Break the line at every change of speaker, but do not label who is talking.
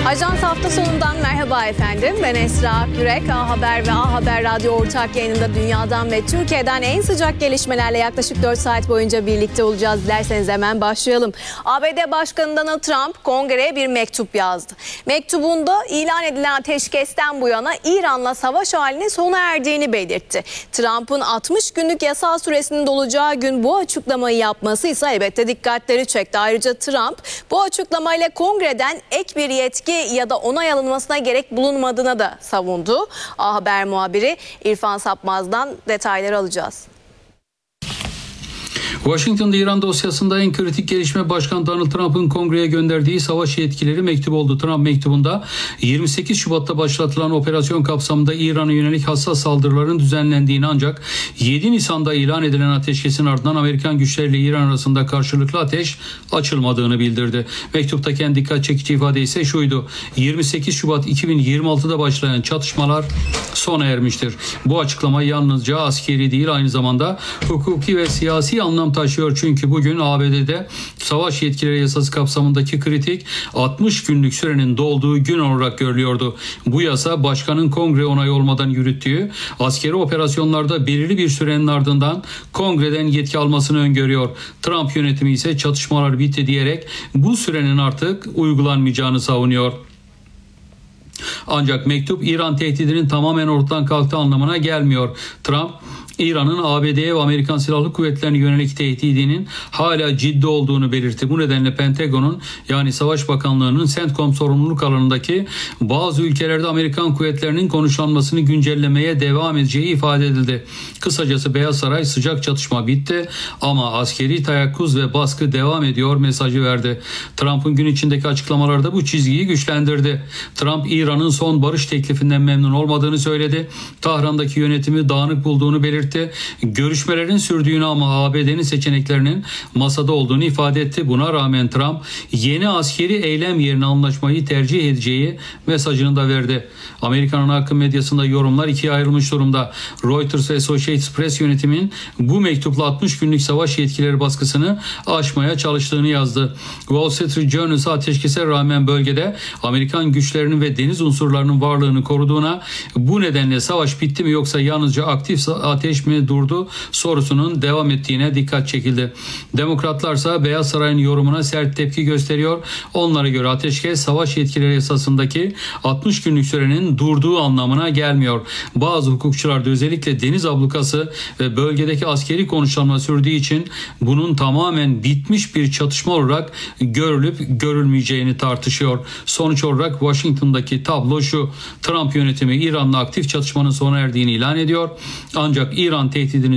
Ajans hafta sonundan merhaba efendim. Ben Esra Akgürek. A Haber ve A Haber Radyo ortak yayınında dünyadan ve Türkiye'den en sıcak gelişmelerle yaklaşık 4 saat boyunca birlikte olacağız. Dilerseniz hemen başlayalım. ABD Başkanı Donald Trump kongreye bir mektup yazdı. Mektubunda ilan edilen ateşkesten bu yana İran'la savaş halinin sona erdiğini belirtti. Trump'ın 60 günlük yasal süresinin dolacağı gün bu açıklamayı yapması ise elbette dikkatleri çekti. Ayrıca Trump bu açıklamayla kongreden ek bir yetki ya da onay alınmasına gerek bulunmadığına da savundu. A Haber muhabiri İrfan Sapmaz'dan detayları alacağız.
Washington'da İran dosyasında en kritik gelişme Başkan Donald Trump'ın kongreye gönderdiği savaş yetkileri mektubu oldu. Trump mektubunda 28 Şubat'ta başlatılan operasyon kapsamında İran'a yönelik hassas saldırıların düzenlendiğini ancak 7 Nisan'da ilan edilen ateşkesin ardından Amerikan güçleriyle İran arasında karşılıklı ateş açılmadığını bildirdi. Mektuptaki en dikkat çekici ifade ise şuydu: 28 Şubat 2026'da başlayan çatışmalar sona ermiştir. Bu açıklama yalnızca askeri değil, aynı zamanda hukuki ve siyasi anlam taşıyor. Çünkü bugün ABD'de savaş yetkileri yasası kapsamındaki kritik 60 günlük sürenin dolduğu gün olarak görülüyordu. Bu yasa başkanın kongre onayı olmadan yürüttüğü askeri operasyonlarda belirli bir sürenin ardından kongreden yetki almasını öngörüyor. Trump yönetimi ise çatışmalar bitti diyerek bu sürenin artık uygulanmayacağını savunuyor. Ancak mektup İran tehdidinin tamamen ortadan kalktığı anlamına gelmiyor. Trump, İran'ın ABD'ye ve Amerikan Silahlı Kuvvetleri'ne yönelik tehdidinin hala ciddi olduğunu belirtti. Bu nedenle Pentagon'un, yani Savaş Bakanlığı'nın CENTCOM sorumluluk alanındaki bazı ülkelerde Amerikan kuvvetlerinin konuşlanmasını güncellemeye devam edeceği ifade edildi. Kısacası Beyaz Saray sıcak çatışma bitti ama askeri teyakkuz ve baskı devam ediyor mesajı verdi. Trump'ın gün içindeki açıklamalarda bu çizgiyi güçlendirdi. Trump, İran'ın son barış teklifinden memnun olmadığını söyledi. Tahran'daki yönetimi dağınık bulduğunu belirtti. Görüşmelerin sürdüğünü ama ABD'nin seçeneklerinin masada olduğunu ifade etti. Buna rağmen Trump yeni askeri eylem yerine anlaşmayı tercih edeceği mesajını da verdi. Amerikan ana akım medyasında yorumlar ikiye ayrılmış durumda. Reuters ve Associated Press yönetimin bu mektupla 60 günlük savaş yetkileri baskısını aşmaya çalıştığını yazdı. Wall Street Journal ise ateşkese rağmen bölgede Amerikan güçlerinin ve deniz unsurlarının varlığını koruduğuna, bu nedenle savaş bitti mi yoksa yalnızca aktif ateş mi durdu sorusunun devam ettiğine dikkat çekildi. Demokratlarsa Beyaz Saray'ın yorumuna sert tepki gösteriyor. Onlara göre ateşkes savaş yetkileri yasasındaki 60 günlük sürenin durduğu anlamına gelmiyor. Bazı hukukçular da özellikle deniz ablukası ve bölgedeki askeri konuşlanma sürdüğü için bunun tamamen bitmiş bir çatışma olarak görülüp görülmeyeceğini tartışıyor. Sonuç olarak Washington'daki tablo şu: Trump yönetimi İran'la aktif çatışmanın sona erdiğini ilan ediyor. Ancak İran tehdidini